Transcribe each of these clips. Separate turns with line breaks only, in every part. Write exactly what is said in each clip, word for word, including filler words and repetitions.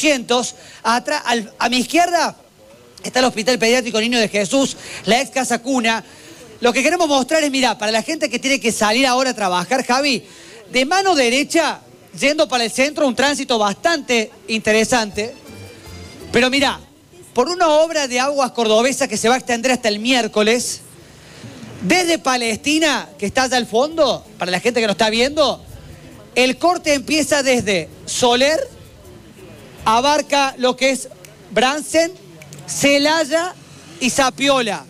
ochocientos. Atrás, al, a mi izquierda está el Hospital Pediátrico Niño de Jesús, la ex Casa Cuna. Lo que queremos mostrar es, mirá, para la gente que tiene que salir ahora a trabajar, Javi, de mano derecha, yendo para el centro, un tránsito bastante interesante. Pero mirá, por una obra de Aguas Cordobesa que se va a extender hasta el miércoles, desde Palestina, que está allá al fondo, para la gente que nos está viendo, el corte empieza desde Soler, abarca lo que es Bransen, Celaya y Zapiola.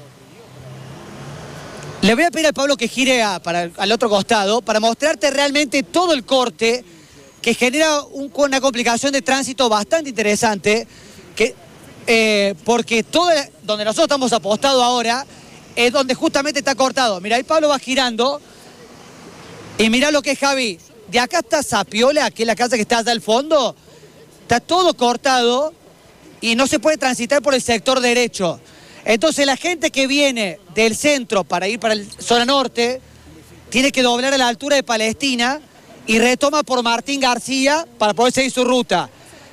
Le voy a pedir al Pablo que gire a, para, al otro costado para mostrarte realmente todo el corte que genera un, una complicación de tránsito bastante interesante, que, eh, porque todo el, donde nosotros estamos apostados ahora es donde justamente está cortado. Mirá, el Pablo va girando y mirá lo que es, Javi. De acá está Zapiola, que es la casa que está allá al fondo, está todo cortado y no se puede transitar por el sector derecho. Entonces la gente que viene del centro para ir para el zona norte tiene que doblar a la altura de Palestina y retoma por Martín García para poder seguir su ruta.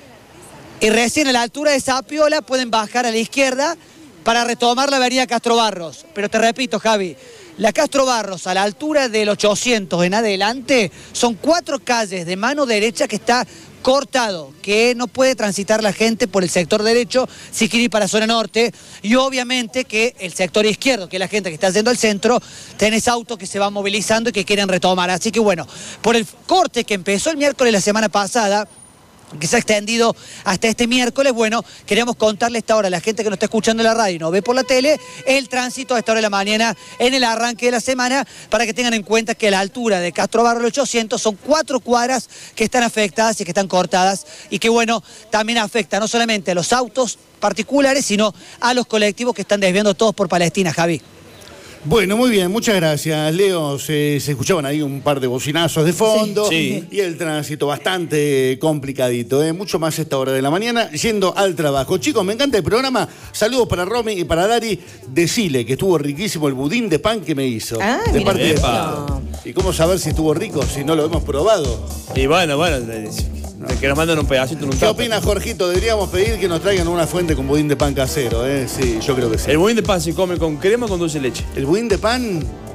Y recién a la altura de Zapiola pueden bajar a la izquierda para retomar la avenida Castro Barros. Pero te repito, Javi, la Castro Barros a la altura del ochocientos en adelante son cuatro calles de mano derecha que está cortado, que no puede transitar la gente por el sector derecho si quiere ir para zona norte, y obviamente que el sector izquierdo, que es la gente que está yendo al centro, tenés autos que se van movilizando y que quieren retomar. Así que bueno, por el corte que empezó el miércoles la semana pasada, que se ha extendido hasta este miércoles, bueno, queremos contarle a esta hora a la gente que nos está escuchando en la radio y nos ve por la tele, el tránsito a esta hora de la mañana en el arranque de la semana, para que tengan en cuenta que a la altura de Castro Barros ochocientos son cuatro cuadras que están afectadas y que están cortadas, y que bueno, también afecta no solamente a los autos particulares, sino a los colectivos que están desviando todos por Palestina, Javi.
Bueno, muy bien, muchas gracias, Leo. Se, se escuchaban ahí un par de bocinazos de fondo,
sí, sí.
Y el tránsito bastante complicadito, ¿eh? Mucho más a esta hora de la mañana, yendo al trabajo. Chicos, me encanta el programa. Saludos para Romy y para Dari. Decile que estuvo riquísimo el budín de pan que me hizo.
Ah,
de
mira,
parte de
epa.
¿Y cómo saber si estuvo rico si no lo hemos probado?
Y bueno, bueno, no. Que nos mandan un pedacito en un
¿Qué
tupper.
opina, Jorgito? Deberíamos pedir que nos traigan una fuente con budín de pan casero, ¿eh? Sí, yo creo que sí.
El budín de pan se come con crema o con dulce de leche.
El budín de pan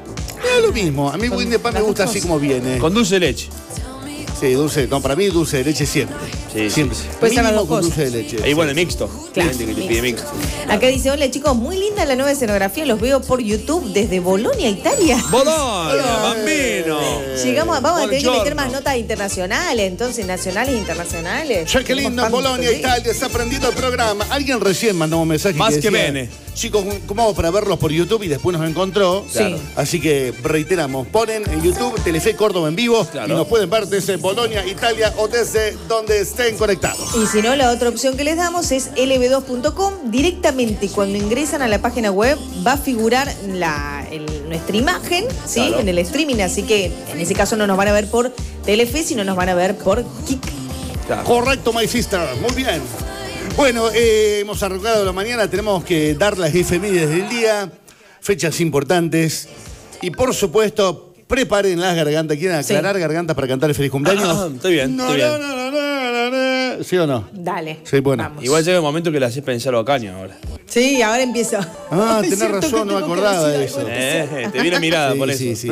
es lo mismo. A mí el budín de pan me gusta así como viene.
Con dulce de leche.
Sí, dulce. No, para mí dulce de leche siempre.
Sí,
siempre.
sí.
Puede ser las
Mínimo
dos
con
cosas.
dulce de leche.
Ahí bueno, mixto.
Claro.
Hay gente que te pide mixto.
Acá dice, hola chicos, muy linda la nueva escenografía, los veo por YouTube desde Bolonia, Italia.
¡Bolonia, bambino!
Llegamos, vamos a tener que meter
Buongiorno.
más notas internacionales, entonces, nacionales e internacionales.
Che, qué lindo, en Bolonia, Italia, está aprendiendo el programa. Alguien recién mandó un mensaje
Más
que
que
decía,
bene.
chicos, ¿cómo hago para verlos por YouTube? Y después nos encontró.
Claro.
Así que reiteramos, ponen en YouTube Telefe Córdoba en vivo,
Claro.
y nos pueden ver desde Bolonia, Italia, o desde donde estén conectados.
Y si no, la otra opción que les damos es L B dos punto com. Directamente cuando ingresan a la página web va a figurar la, el- nuestra imagen, ¿sí?
Claro.
En el streaming, así que en ese caso no nos van a ver por Telefe, sino nos van a ver por Kik.
Claro.
Correcto, my sister. Muy bien. Bueno, eh, hemos arrancado la mañana, tenemos que dar las efemérides del día, fechas importantes y por supuesto, preparen las gargantas. ¿Quieren aclarar
Sí.
gargantas para cantar el feliz cumpleaños?
Ah, está bien,
No,
está bien.
no, no, no, no, no, no. ¿Sí o no?
Dale.
Sí, bueno.
Vamos.
Igual llega un momento que le haces pensar a Ocaño ahora.
Sí, ahora empiezo.
Ah,
Es
tenés
cierto que
razón, no me
tengo que
acordaba de
decir
eso.
algo.
Eh, te viene mirada
Sí,
por eso.
sí, sí.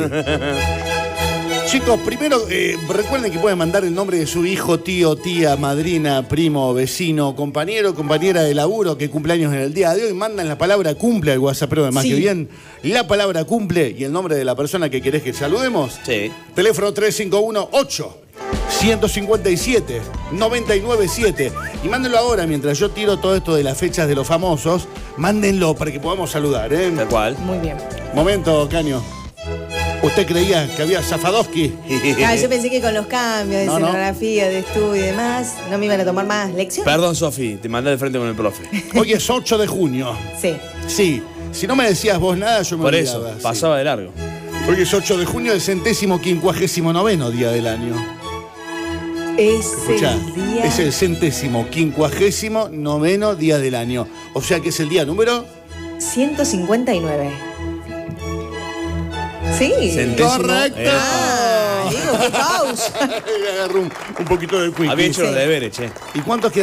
Chicos, primero eh, recuerden que pueden mandar el nombre de su hijo, tío, tía, madrina, primo, vecino, compañero, compañera de laburo que cumpleaños en el día de hoy. Mandan la palabra cumple al WhatsApp, pero además
Sí.
que bien, la palabra cumple y el nombre de la persona que querés que saludemos.
Sí.
Teléfono tres cinco uno ocho uno cinco siete nueve nueve siete. Y mándenlo ahora, mientras yo tiro todo esto de las fechas de los famosos, mándenlo para que podamos saludar, ¿eh?
Tal cual.
Muy bien.
Momento, Caño. ¿Usted creía que había Zafadowski?
Ah, yo pensé que con los cambios de
No, no.
escenografía, de estudio y demás, no me iban a tomar más lecciones.
Perdón, Sofi, te mandé de frente con el profe.
Hoy es ocho de junio.
Sí.
Sí, si no me decías vos nada, yo me
Por
olvidaba.
eso,
sí.
pasaba de largo.
Hoy es ocho de junio, el centésimo quincuagésimo noveno día del año.
Es
Escuchá,
el día...
es el centésimo quincuagésimo noveno día del año. O sea que es el día número...
ciento cincuenta y nueve. Sí.
Centésimo.
¡Correcto!
Epa.
Ah, digo, qué pausa.
Agarró un, un poquito del quick.
Había hecho los
Sí.
deberes, che.
¿Y cuántos quedan?